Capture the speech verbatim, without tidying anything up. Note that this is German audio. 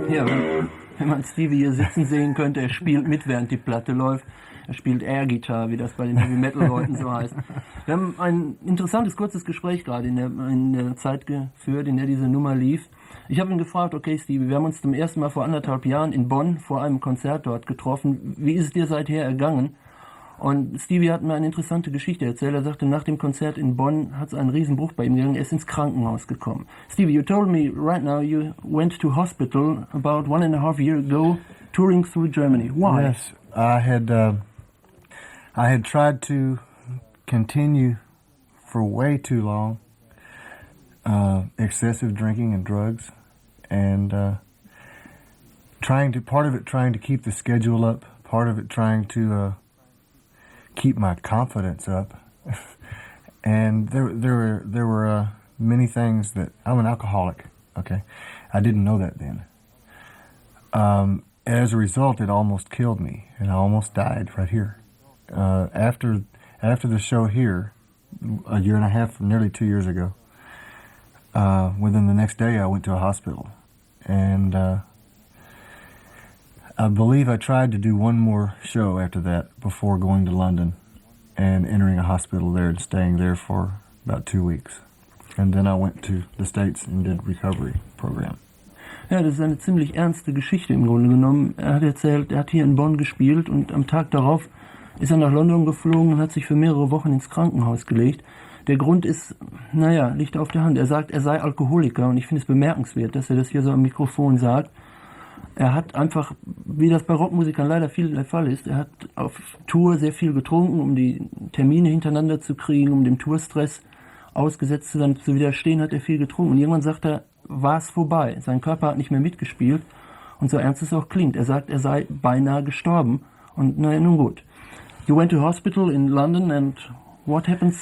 Ja, wenn, wenn man Stevie hier sitzen sehen könnte, er spielt mit, während die Platte läuft. Er spielt Air-Gitarre, wie das bei den Heavy-Metal-Leuten so heißt. Wir haben ein interessantes, kurzes Gespräch gerade in der, in der Zeit geführt, in der diese Nummer lief. Ich habe ihn gefragt, okay Stevie, wir haben uns zum ersten Mal vor anderthalb Jahren in Bonn vor einem Konzert dort getroffen. Wie ist es dir seither ergangen? Und Stevie hat mir eine interessante Geschichte erzählt. Er sagte, nach dem Konzert in Bonn hat es einen Riesenbruch bei ihm gegangen. Er ist ins Krankenhaus gekommen. Stevie, you told me right now you went to hospital about one and a half year ago, touring through Germany. Why? Yes, I had uh, I had tried to continue for way too long, uh, excessive drinking and drugs, and uh, trying to part of it trying to keep the schedule up, part of it trying to uh, keep my confidence up, and there there were there were uh, many things that I'm an alcoholic. Okay, I didn't know that then. Um, as a result, it almost killed me, and I almost died right here. Uh, after after the show here, a year and a half, nearly two years ago. Uh, within the next day, I went to a hospital, and uh, I believe I tried to do one more show after that before going to London and entering a hospital there and staying there for about two weeks. And then I went to the States and did recovery program. Ja, das ist eine ziemlich ernste Geschichte im Grunde genommen. Er hat erzählt, er hat hier in Bonn gespielt und am Tag darauf ist er nach London geflogen und hat sich für mehrere Wochen ins Krankenhaus gelegt. Der Grund ist, naja, liegt auf der Hand. Er sagt, er sei Alkoholiker und ich finde es bemerkenswert, dass er das hier so am Mikrofon sagt. Er hat einfach, wie das bei Rockmusikern leider viel der Fall ist, er hat auf Tour sehr viel getrunken, um die Termine hintereinander zu kriegen, um dem Tourstress ausgesetzt zu sein, zu widerstehen, hat er viel getrunken. Und irgendwann sagt er, war es vorbei. Sein Körper hat nicht mehr mitgespielt und so ernst es auch klingt. Er sagt, er sei beinahe gestorben und naja, nun gut. You went to hospital in London and what happened